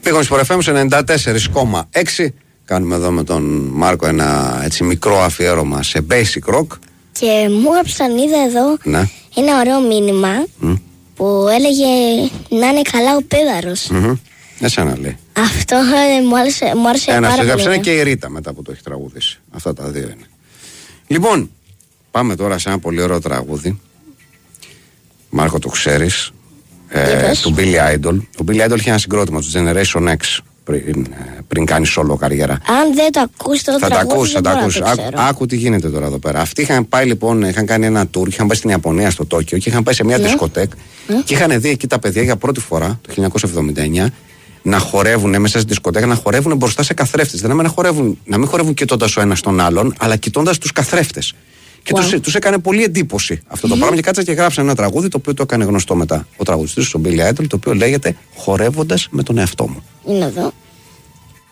Πήγαμε στο FM 94,6. Κάνουμε εδώ με τον Μάρκο ένα έτσι μικρό αφιέρωμα σε basic rock. Και μου έγραψαν, είδα εδώ, ναι, ένα ωραίο μήνυμα που έλεγε να είναι καλά ο Πέδαρος. Εσένα λέει. Αυτό μου άρεσε πάρα πολύ. Ένας έγραψε και η Ρίτα μετά που το έχει τραγουδήσει. Αυτά τα δύο είναι. Λοιπόν, πάμε τώρα σε ένα πολύ ωραίο τραγούδι. Μάρκο, το ξέρεις. Του Billy Idol. Ο Billy Idol είχε ένα συγκρότημα του Generation X πριν κάνει solo καριέρα. Αν δεν το ακούσει το τραγούδι, θα το ακούσει. Άκου τι γίνεται τώρα εδώ πέρα. Αυτοί είχαν πάει λοιπόν, είχαν κάνει ένα tour, είχαν πάει στην Ιαπωνία, στο Τόκιο και είχαν πάει σε μια δισκοτέκ και είχαν δει εκεί τα παιδιά για πρώτη φορά το 1979 να χορεύουν μέσα στη δισκοτέκ, να χορεύουν μπροστά σε καθρέφτες. Δηλαδή να μην χορεύουν κοιτώντας ο ένας τον άλλον, αλλά κοιτώντας τους καθρέφτες. Και τους έκανε πολύ εντύπωση αυτό το πράγμα και κάτσαν και γράψαν ένα τραγούδι το οποίο το έκανε γνωστό μετά ο τραγουδιστής, ο Billy Idol, το οποίο λέγεται «Χορεύοντας με τον εαυτό μου». Είναι εδώ.